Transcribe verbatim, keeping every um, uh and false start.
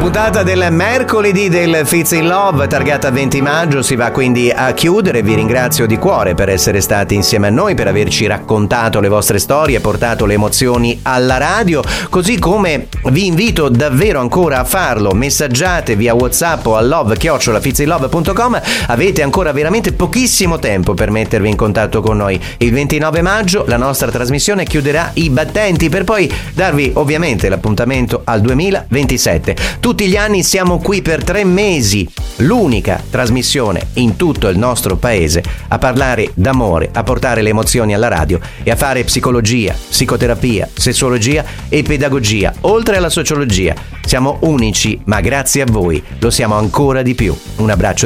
puntata del mercoledì del Fizz in Love, targata venti maggio, si va quindi a chiudere. Vi ringrazio di cuore per essere stati insieme a noi, per averci raccontato le vostre storie, portato le emozioni alla radio, così come vi invito davvero ancora a farlo. Messaggiate via WhatsApp o a love chiocciola fizzinlove punto com. Avete ancora veramente pochissimo tempo per mettervi in contatto con noi. Il ventinove maggio la nostra trasmissione chiuderà i battenti, per poi darvi ovviamente l'appuntamento al duemilaventisette. Tutti gli anni siamo qui per tre mesi, l'unica trasmissione in tutto il nostro paese a parlare d'amore, a portare le emozioni alla radio e a fare psicologia, psicoterapia, sessuologia e pedagogia, oltre alla sociologia. Siamo unici, ma grazie a voi lo siamo ancora di più. Un abbraccio